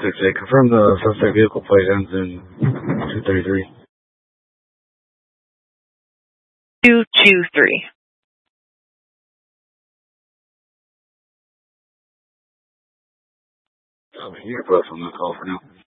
6-8. Confirm the suspect vehicle plate ends in 233. 223. You can put us on that call for now.